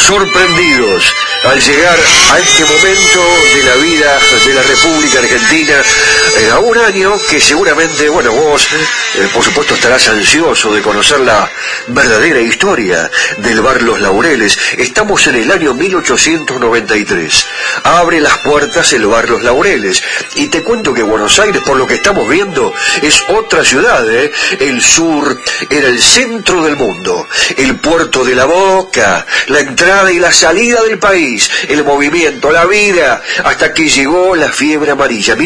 sorprendidos al llegar a este momento de la vida de la República Argentina, a un año que seguramente, bueno, vos, por supuesto, estarás ansioso de conocer la verdadera historia del bar Los Laureles. Estamos en el año 1893. Abre las puertas el bar Los Laureles. Y te cuento que Buenos Aires, por lo que estamos viendo, es otra ciudad, ¿eh? El sur era el centro del mundo, el puerto de la Boca, la entrada y la salida del país, el movimiento, la vida, hasta que llegó la fiebre amarilla,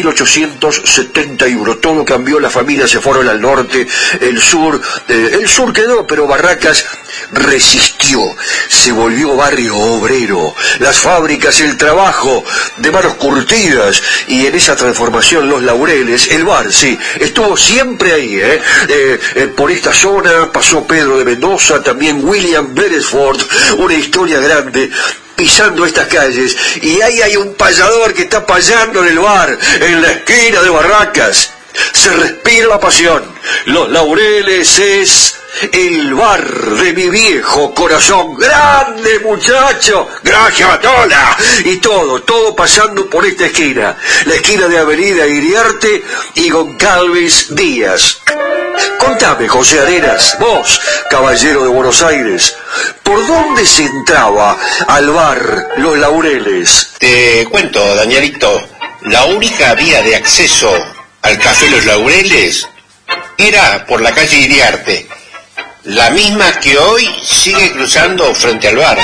1871. Todo cambió, las familias se fueron al norte, el sur quedó, pero Barracas resistió, se volvió barrio obrero, las fábricas, el trabajo de manos curtidas, y en esa transformación Los Laureles, el bar, sí, estuvo siempre ahí, por esta zona pasó Pedro de Mendoza, también William Beresford, una historia grande, pisando estas calles, y ahí hay un payador que está payando en el bar, en la esquina de Barracas. Se respira la pasión. Los Laureles es el bar de mi viejo corazón. ¡Grande, muchacho! ¡Gracias, Tola! Y todo pasando por esta esquina. La esquina de Avenida Iriarte y Goncalves Díaz. Contame, José Arenas, vos, caballero de Buenos Aires, ¿por dónde se entraba al bar Los Laureles? Te cuento, Danielito, la única vía de acceso al Café Los Laureles era por la calle Iriarte, la misma que hoy sigue cruzando frente al bar.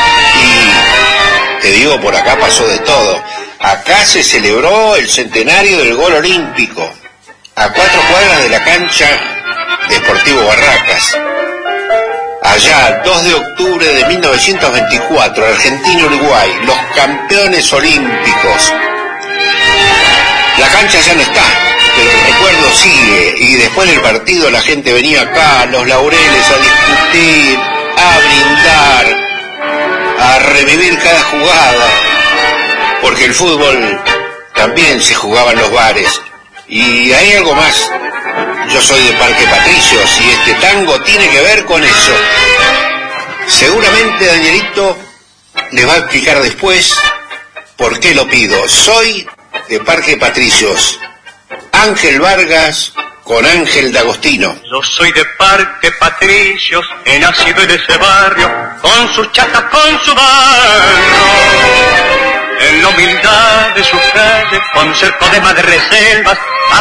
Y te digo, por acá pasó de todo. Acá se celebró el centenario del gol olímpico, a 4 cuadras de la cancha de Sportivo Barracas. Allá, 2 de octubre de 1924, Argentina-Uruguay, los campeones olímpicos. La cancha ya no está, pero el recuerdo sigue, y después del partido la gente venía acá a Los Laureles a discutir, a brindar, a revivir cada jugada, porque el fútbol también se jugaba en los bares. Y hay algo más, yo soy de Parque Patricios y este tango tiene que ver con eso. Seguramente Danielito les va a explicar después por qué lo pido. Soy de Parque Patricios, Ángel Vargas con Ángel D'Agostino. Yo soy de Parque Patricios, he nacido en ese barrio, con sus chatas, con su barro, en la humildad de sus calles, con cerco de madreselvas,